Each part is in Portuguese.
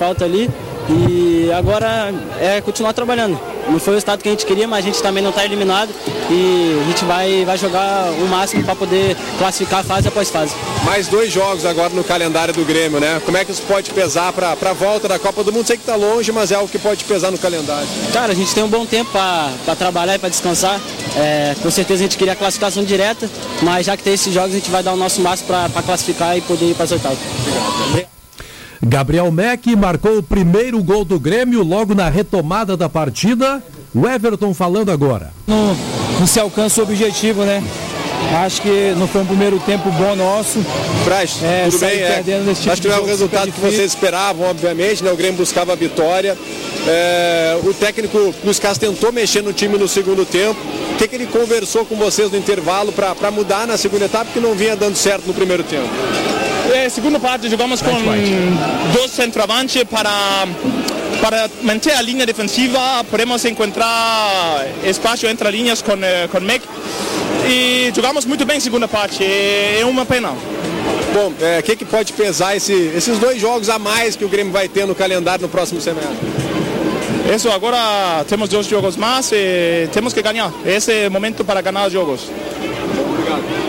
falta ali. E agora é continuar trabalhando. Não foi o resultado que a gente queria, mas a gente também não está eliminado e a gente vai jogar o máximo para poder classificar fase após fase. Mais 2 jogos agora no calendário do Grêmio, né? Como é que isso pode pesar para a volta da Copa do Mundo? Sei que está longe, mas é algo que pode pesar no calendário. Cara, a gente tem um bom tempo para trabalhar e para descansar. Com certeza a gente queria a classificação direta, mas já que tem esses jogos a gente vai dar o nosso máximo para classificar e poder ir para as oitavas. Obrigado. Gabriel Meck marcou o primeiro gol do Grêmio logo na retomada da partida. O Everton falando agora. Não se alcança o objetivo, né? Acho que não foi um primeiro tempo bom nosso. Braz, tudo bem? Acho que não é o resultado que vocês esperavam, obviamente, né? O Grêmio buscava a vitória. O técnico Luiz Castro tentou mexer no time no segundo tempo. O que ele conversou com vocês no intervalo para mudar na segunda etapa, que não vinha dando certo no primeiro tempo? Segunda parte jogamos com 2 centroavantes para manter a linha defensiva. Podemos encontrar espaço entre linhas com Meck e jogamos muito bem segunda parte. É uma pena. Bom, o que pode pesar esses 2 jogos a mais que o Grêmio vai ter no calendário no próximo semestre? Isso, agora temos 2 jogos mais e temos que ganhar. Esse é o momento para ganhar os jogos. Obrigado.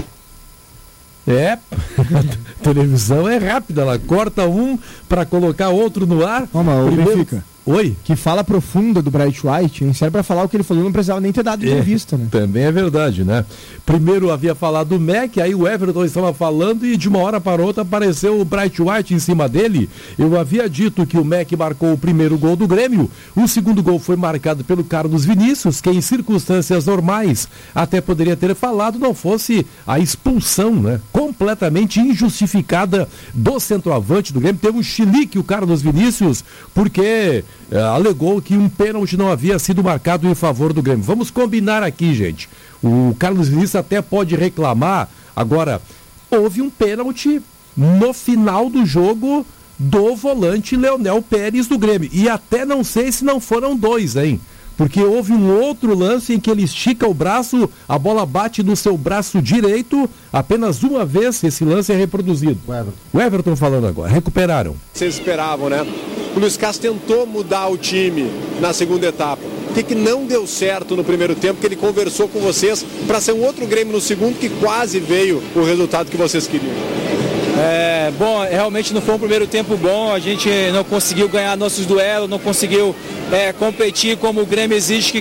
A televisão é rápida, ela corta um para colocar outro no ar. Mas o Benfica. Oi? Que fala profunda do Bright White, hein? Serve para falar o que ele falou, não precisava nem ter dado entrevista, né? Também é verdade, né? Primeiro havia falado o Meck, aí o Everton estava falando e de uma hora para outra apareceu o Bright White em cima dele. Eu havia dito que o Meck marcou o primeiro gol do Grêmio, o segundo gol foi marcado pelo Carlos Vinícius, que em circunstâncias normais até poderia ter falado, não fosse a expulsão, né? Completamente injustificada do centroavante do Grêmio. Teve um chilique o Carlos Vinícius, porque alegou que um pênalti não havia sido marcado em favor do Grêmio. Vamos combinar aqui, gente. O Carlos Vinícius até pode reclamar. Agora, houve um pênalti no final do jogo do volante Leonel Pérez do Grêmio. E até não sei se não foram 2, hein? Porque houve um outro lance em que ele estica o braço, a bola bate no seu braço direito, apenas uma vez esse lance é reproduzido. O Everton falando agora, recuperaram. Vocês esperavam, né? O Luiz Castro tentou mudar o time na segunda etapa. O que não deu certo no primeiro tempo, que ele conversou com vocês para ser um outro Grêmio no segundo, que quase veio o resultado que vocês queriam? Bom, realmente não foi um primeiro tempo bom, a gente não conseguiu ganhar nossos duelos, não conseguiu competir como o Grêmio exige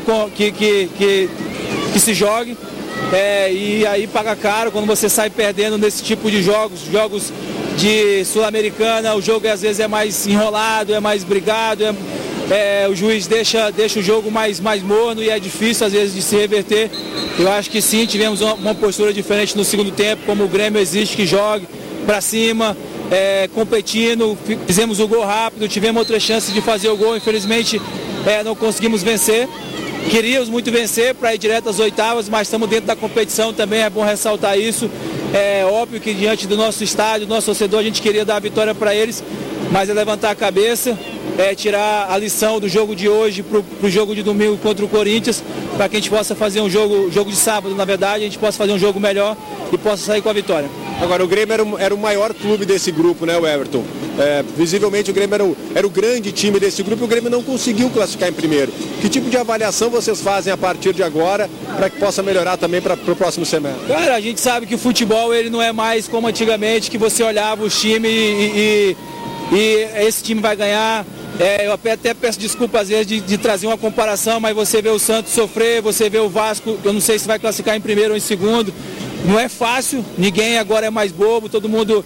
que se jogue, e aí paga caro quando você sai perdendo nesse tipo de jogos de Sul-Americana. O jogo às vezes é mais enrolado, é mais brigado, o juiz deixa o jogo mais morno e é difícil às vezes de se reverter. Eu acho que sim, tivemos uma postura diferente no segundo tempo, como o Grêmio exige que jogue para cima, competindo, fizemos o gol rápido, tivemos outra chance de fazer o gol, infelizmente não conseguimos vencer. Queríamos muito vencer para ir direto às oitavas, mas estamos dentro da competição também, é bom ressaltar isso. É óbvio que diante do nosso estádio, do nosso torcedor, a gente queria dar a vitória para eles, mas é levantar a cabeça, tirar a lição do jogo de hoje para o jogo de domingo contra o Corinthians, para que a gente possa fazer um jogo de sábado, na verdade, a gente possa fazer um jogo melhor e possa sair com a vitória. Agora, o Grêmio era o maior clube desse grupo, né, o Everton? Visivelmente o Grêmio era o grande time desse grupo e o Grêmio não conseguiu classificar em primeiro. Que tipo de avaliação vocês fazem a partir de agora para que possa melhorar também para o próximo semestre? Cara, a gente sabe que o futebol ele não é mais como antigamente, que você olhava os times e esse time vai ganhar. Eu até peço desculpa às vezes de trazer uma comparação, mas você vê o Santos sofrer, você vê o Vasco, eu não sei se vai classificar em primeiro ou em segundo. Não é fácil, ninguém agora é mais bobo, todo mundo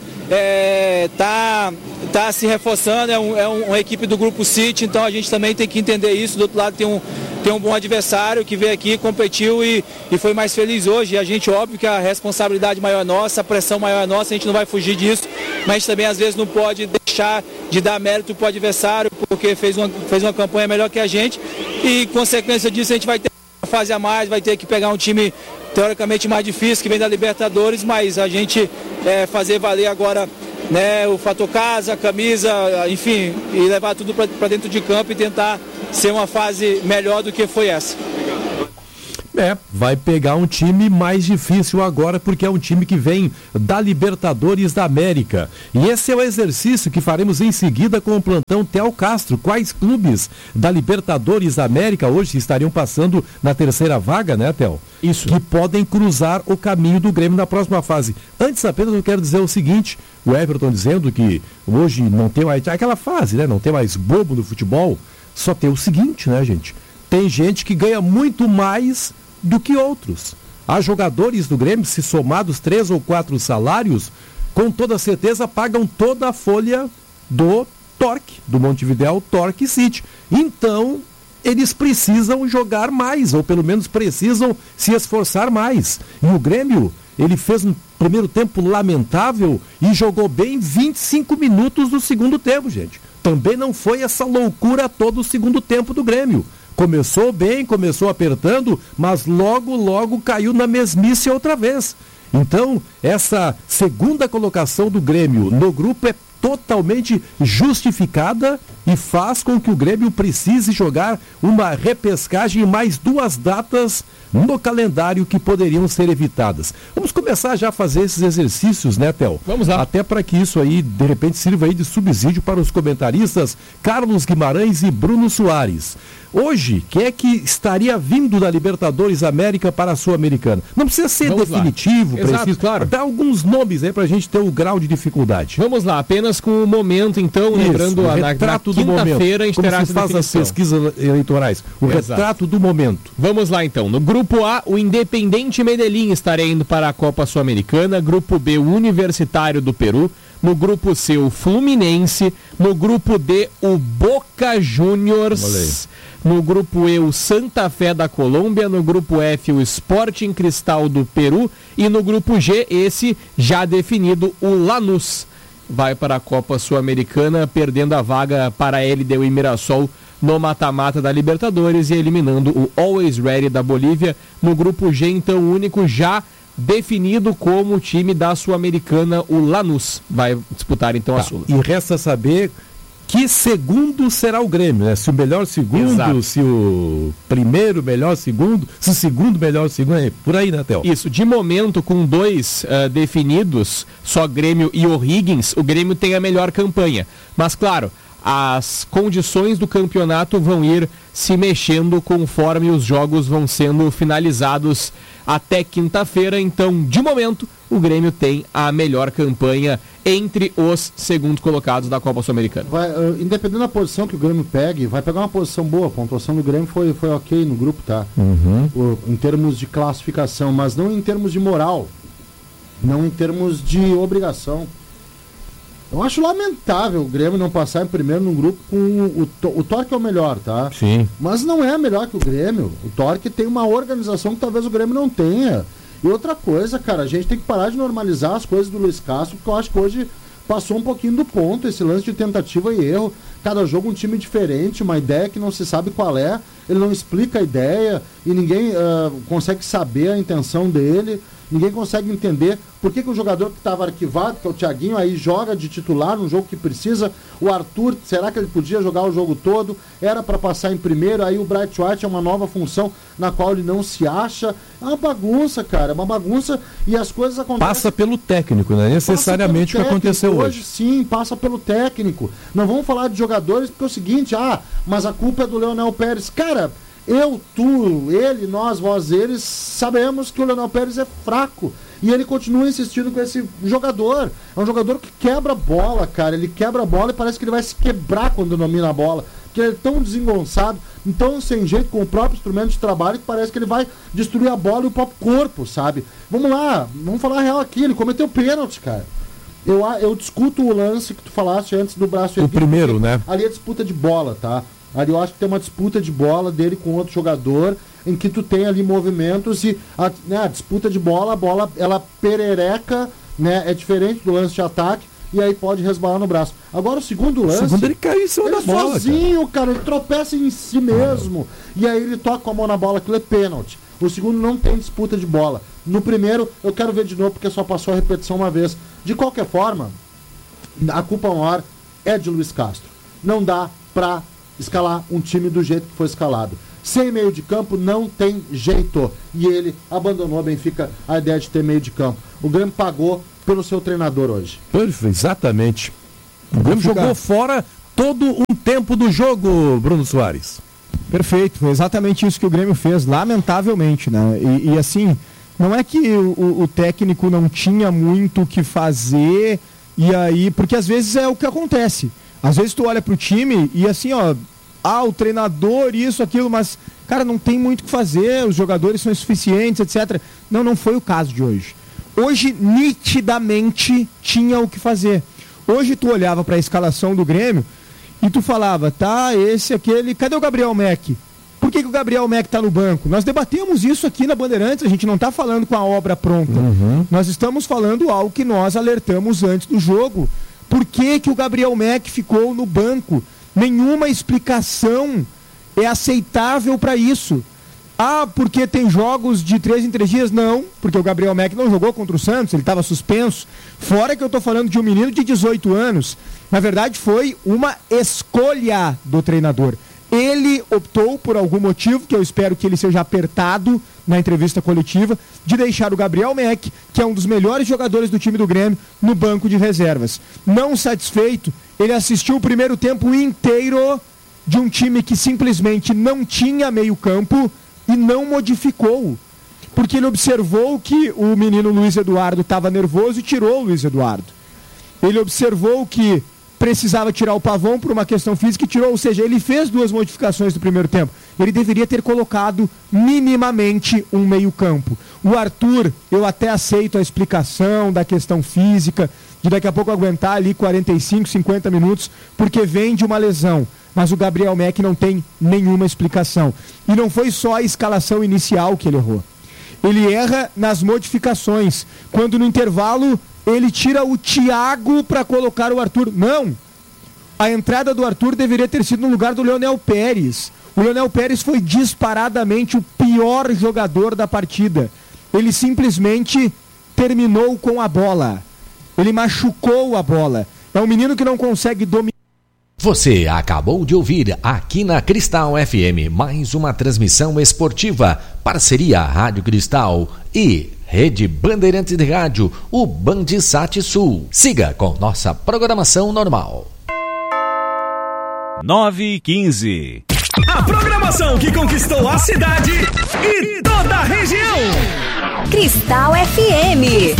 tá se reforçando, é uma equipe do Grupo City, então a gente também tem que entender isso. Do outro lado tem um bom adversário que veio aqui, competiu e foi mais feliz hoje. E a gente, óbvio que a responsabilidade maior é nossa, a pressão maior é nossa, a gente não vai fugir disso, mas a gente também às vezes não pode deixar de dar mérito para o adversário, porque fez uma campanha melhor que a gente e, consequência disso, a gente vai ter uma fase a mais, vai ter que pegar um time teoricamente mais difícil, que vem da Libertadores, mas a gente fazer valer agora, né, o fator casa, a camisa, enfim, e levar tudo para dentro de campo e tentar ser uma fase melhor do que foi essa. Vai pegar um time mais difícil agora, porque é um time que vem da Libertadores da América. E esse é o exercício que faremos em seguida com o plantão Theo Castro. Quais clubes da Libertadores da América hoje estariam passando na terceira vaga, né, Theo? Isso. Que podem cruzar o caminho do Grêmio na próxima fase. Antes apenas eu quero dizer o seguinte, o Everton dizendo que hoje não tem mais aquela frase, né? Não tem mais bobo no futebol. Só tem o seguinte, né, gente? Tem gente que ganha muito mais do que outros. Há jogadores do Grêmio, se somados 3 ou 4 salários, com toda certeza pagam toda a folha do Torque, do Montevidéu Torque City. Então, eles precisam jogar mais, ou pelo menos precisam se esforçar mais. E o Grêmio, ele fez um primeiro tempo lamentável e jogou bem 25 minutos do segundo tempo, gente. Também não foi essa loucura todo o segundo tempo do Grêmio. Começou bem, começou apertando, mas logo caiu na mesmice outra vez. Então, essa segunda colocação do Grêmio no grupo é totalmente justificada e faz com que o Grêmio precise jogar uma repescagem em mais 2 datas no calendário que poderiam ser evitadas. Vamos começar já a fazer esses exercícios, né, Theo? Vamos lá. Até para que isso aí, de repente, sirva aí de subsídio para os comentaristas Carlos Guimarães e Bruno Soares. Hoje, quem é que estaria vindo da Libertadores América para a Sul-Americana? Não precisa ser definitivo, preciso. Claro. Dá alguns nomes aí para a gente ter o grau de dificuldade. Vamos lá, apenas com o momento, então, Isso, lembrando, na quinta-feira a gente terá essa faz as pesquisas eleitorais. O retrato do momento. Vamos lá, então. No grupo A, o Independiente Medellín estará indo para a Copa Sul-Americana. Grupo B, o Universitário do Peru. No grupo C, o Fluminense. No grupo D, o Boca Juniors. No grupo E, o Santa Fé da Colômbia. No grupo F, o Sporting Cristal do Peru. E no grupo G, esse já definido, o Lanús vai para a Copa Sul-Americana, perdendo a vaga para a LDU e Mirassol no mata-mata da Libertadores e eliminando o Always Ready da Bolívia. No grupo G, então, o único já definido como time da Sul-Americana, o Lanús vai disputar então a Sul. E resta saber que segundo será o Grêmio, né? Se o melhor segundo, exato, se o primeiro melhor segundo, se o segundo melhor segundo, é por aí, né, Theo? Isso, de momento com 2 definidos, só Grêmio e O'Higgins, o Grêmio tem a melhor campanha. Mas claro, as condições do campeonato vão ir se mexendo conforme os jogos vão sendo finalizados até quinta-feira. Então, de momento, o Grêmio tem a melhor campanha entre os segundos colocados da Copa Sul-Americana. Independente da posição que o Grêmio pegue, vai pegar uma posição boa. A pontuação do Grêmio foi ok no grupo, tá? Em termos de classificação, mas não em termos de moral, não em termos de obrigação. Eu acho lamentável o Grêmio não passar em primeiro no grupo com o Torque é o melhor, tá? Sim. Mas não é melhor que o Grêmio. O Torque tem uma organização que talvez o Grêmio não tenha. E outra coisa, cara, a gente tem que parar de normalizar as coisas do Luiz Castro, porque eu acho que hoje passou um pouquinho do ponto, esse lance de tentativa e erro. Cada jogo um time diferente, uma ideia que não se sabe qual é, ele não explica a ideia e ninguém consegue saber a intenção dele. Ninguém consegue entender por que o jogador que estava arquivado, que é o Thiaguinho, aí joga de titular num jogo que precisa. O Arthur, será que ele podia jogar o jogo todo? Era para passar em primeiro, aí o Bright White é uma nova função na qual ele não se acha. É uma bagunça, cara, é uma bagunça e as coisas acontecem. Passa pelo técnico, não é necessariamente o que aconteceu hoje. Sim, passa pelo técnico. Não vamos falar de jogadores porque é o seguinte, mas a culpa é do Leonel Pérez. Cara, eu, tu, ele, nós, vós, eles, sabemos que o Leonel Pérez é fraco. E ele continua insistindo com esse jogador. É um jogador que quebra a bola, cara. Ele quebra a bola e parece que ele vai se quebrar quando domina a bola. Porque ele é tão desengonçado, tão sem jeito com o próprio instrumento de trabalho, que parece que ele vai destruir a bola e o próprio corpo, sabe? Vamos lá, vamos falar a real aqui. Ele cometeu pênalti, cara. Eu discuto o lance que tu falaste antes do braço erguido. O primeiro, né? Ali é disputa de bola, tá? Ali eu acho que tem uma disputa de bola dele com outro jogador, em que tu tem ali movimentos e a disputa de bola, a bola ela perereca, né? É diferente do lance de ataque e aí pode resbalar no braço. Agora o segundo lance... O segundo ele caiu em cima da bola, sozinho, cara. Ele tropeça em si mesmo e aí ele toca com a mão na bola, aquilo é pênalti. O segundo não tem disputa de bola. No primeiro, eu quero ver de novo porque só passou a repetição uma vez. De qualquer forma, a culpa maior é de Luiz Castro. Não dá pra escalar um time do jeito que foi escalado. sem meio de campo não tem jeito. E ele abandonou a Benfica a ideia de ter meio de campo. O Grêmio pagou pelo seu treinador hoje. Perfeito, exatamente. O Grêmio jogou fora todo um tempo do jogo, Bruno Soares. Perfeito, foi exatamente isso que o Grêmio fez, lamentavelmente, né? E assim, não é que o técnico não tinha muito o que fazer, e aí, porque às vezes é o que acontece. Às vezes tu olha pro time e assim, ó, o treinador, isso, aquilo, mas, cara, não tem muito o que fazer, os jogadores são insuficientes, etc. Não foi o caso de hoje. Hoje, nitidamente, tinha o que fazer. Hoje tu olhava para a escalação do Grêmio e tu falava, aquele, cadê o Gabriel Mack? Por que o Gabriel Mack tá no banco? Nós debatemos isso aqui na Bandeirantes, a gente não tá falando com a obra pronta. Nós estamos falando algo que nós alertamos antes do jogo. Por que o Gabriel Mack ficou no banco? Nenhuma explicação é aceitável para isso. Porque tem jogos de 3 em 3 dias? Não, porque o Gabriel Mack não jogou contra o Santos, ele estava suspenso. Fora que eu estou falando de um menino de 18 anos. Na verdade, foi uma escolha do treinador. Ele optou, por algum motivo, que eu espero que ele seja apertado na entrevista coletiva, de deixar o Gabriel Mack, que é um dos melhores jogadores do time do Grêmio, no banco de reservas. Não satisfeito, ele assistiu o primeiro tempo inteiro de um time que simplesmente não tinha meio campo e não modificou. Porque ele observou que o menino Luiz Eduardo estava nervoso e tirou o Luiz Eduardo. Ele observou que precisava tirar o Pavão por uma questão física e tirou, ou seja, ele fez 2 modificações do primeiro tempo. Ele deveria ter colocado minimamente um meio campo. O Arthur, eu até aceito a explicação da questão física, de daqui a pouco aguentar ali 45, 50 minutos, porque vem de uma lesão. Mas o Gabriel Mack não tem nenhuma explicação. E não foi só a escalação inicial que ele errou. Ele erra nas modificações. Quando no intervalo ele tira o Thiago para colocar o Arthur. Não! A entrada do Arthur deveria ter sido no lugar do Leonel Pérez. O Leonel Pérez foi disparadamente o pior jogador da partida. Ele simplesmente terminou com a bola. Ele machucou a bola. É um menino que não consegue dominar. Você acabou de ouvir aqui na Cristal FM mais uma transmissão esportiva, parceria Rádio Cristal e Rede Bandeirantes de Rádio, o Bandsat Sul. Siga com nossa programação normal. 9h15. A programação que conquistou a cidade e toda a região. Cristal FM.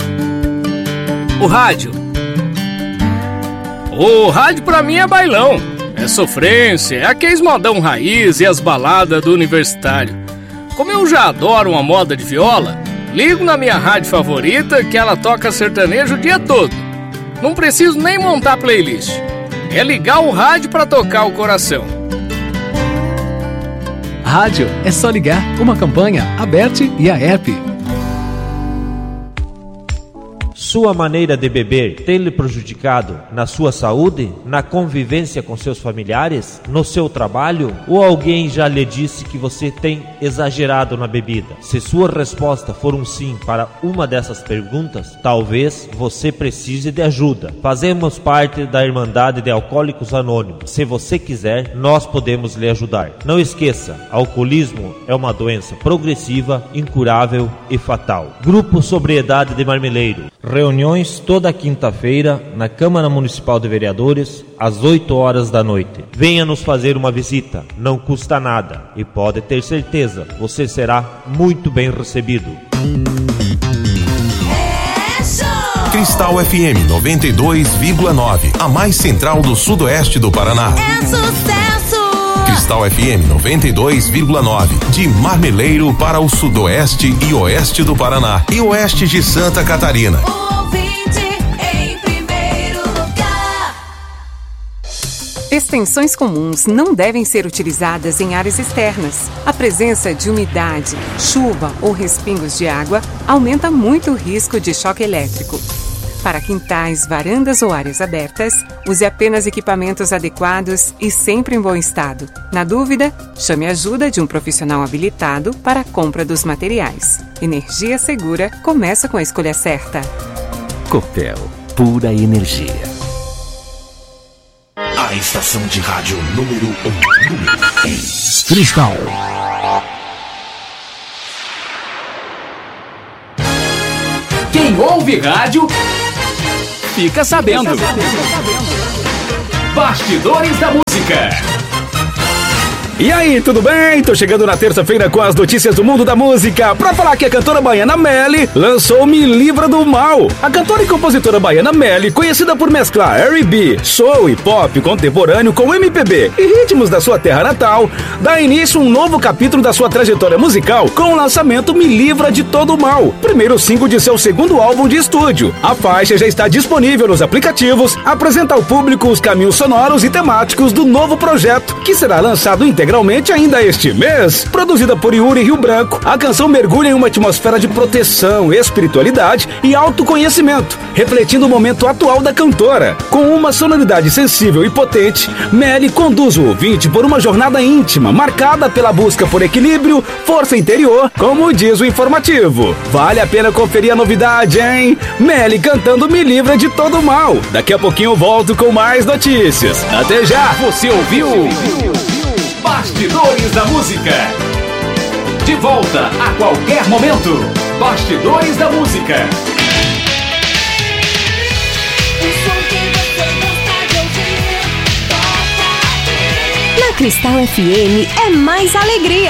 O rádio pra mim é bailão, é sofrência, é aqueles modão raiz e as baladas do universitário. Como eu já adoro uma moda de viola, ligo na minha rádio favorita que ela toca sertanejo o dia todo. Não preciso nem montar playlist, é ligar o rádio pra tocar o coração. Rádio é só ligar, uma campanha, Aberte e a app. Sua maneira de beber tem lhe prejudicado na sua saúde, na convivência com seus familiares, no seu trabalho? Ou alguém já lhe disse que você tem exagerado na bebida? Se sua resposta for um sim para uma dessas perguntas, talvez você precise de ajuda. Fazemos parte da Irmandade de Alcoólicos Anônimos. Se você quiser, nós podemos lhe ajudar. Não esqueça, alcoolismo é uma doença progressiva, incurável e fatal. Grupo Sobriedade de Marmeleiro. Reuniões toda quinta-feira na Câmara Municipal de Vereadores, às 8 horas da noite. Venha nos fazer uma visita, não custa nada e pode ter certeza, você será muito bem recebido. Cristal FM 92,9, a mais central do sudoeste do Paraná. É sucesso! Cristal FM 92,9, de Marmeleiro para o sudoeste e oeste do Paraná e oeste de Santa Catarina. Em primeiro lugar. Extensões comuns não devem ser utilizadas em áreas externas. A presença de umidade, chuva ou respingos de água aumenta muito o risco de choque elétrico. Para quintais, varandas ou áreas abertas, use apenas equipamentos adequados e sempre em bom estado. Na dúvida, chame a ajuda de um profissional habilitado para a compra dos materiais. Energia segura começa com a escolha certa. Copel, pura energia. A A estação de rádio número 1. Cristal. Quem ouve rádio fica sabendo. Bastidores da música. E aí, tudo bem? Tô chegando na terça-feira com as notícias do mundo da música pra falar que a cantora baiana Melly lançou Me Livra do Mal. A cantora e compositora baiana Melly, conhecida por mesclar R&B, soul e pop contemporâneo com MPB e ritmos da sua terra natal, dá início a um novo capítulo da sua trajetória musical com o lançamento Me Livra de Todo o Mal, primeiro single de seu segundo álbum de estúdio. A faixa já está disponível nos aplicativos, apresenta ao público os caminhos sonoros e temáticos do novo projeto, que será lançado integralmente ainda este mês. Produzida por Yuri Rio Branco, a canção mergulha em uma atmosfera de proteção, espiritualidade e autoconhecimento, refletindo o momento atual da cantora. Com uma sonoridade sensível e potente, Melly conduz o ouvinte por uma jornada íntima, marcada pela busca por equilíbrio, força interior, como diz o informativo. Vale a pena conferir a novidade, hein? Melly cantando Me Livra de Todo o Mal. Daqui a pouquinho eu volto com mais notícias. Até já! Você ouviu? Bastidores da música. De volta a qualquer momento. Bastidores da música. Na Cristal FM é mais alegria.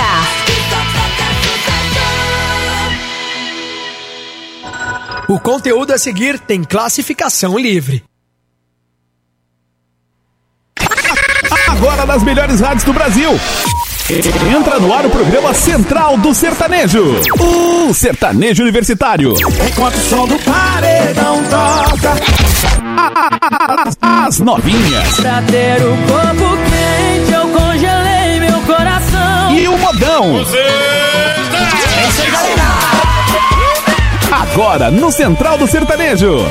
O conteúdo a seguir tem classificação livre. Agora nas melhores rádios do Brasil. Entra no ar o programa Central do Sertanejo. O Sertanejo Universitário. Enquanto o som do paredão toca. As novinhas. Pra ter o corpo quente, eu congelei meu coração. E o modão. Agora no Central do Sertanejo.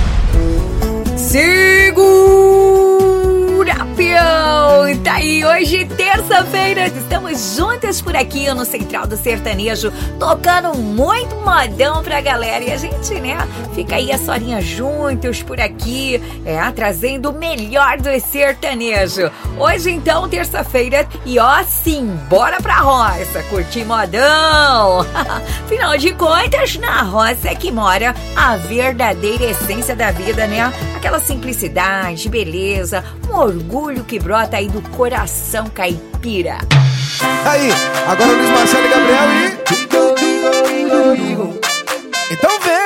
Segura, peão! Tá aí, hoje, terça-feira, estamos juntas por aqui no Central do Sertanejo, tocando muito modão pra galera. E a gente, né, fica aí as horinhas juntos por aqui, trazendo o melhor do sertanejo. Hoje, então, terça-feira, e ó, sim, bora pra roça, curtir modão. Afinal de contas, na roça é que mora a verdadeira essência da vida, né? Aquela simplicidade, beleza, um orgulho que brota aí do coração caipira. Aí, agora Luiz Marcelo e Gabriel e... Então vem!